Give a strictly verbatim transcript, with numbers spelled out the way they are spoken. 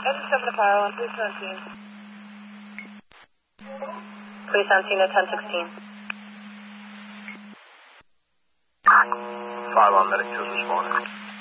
eighty-seven to fire one, police seventeen. Police seventeen at ten sixteen. Fire one, medic two is responding.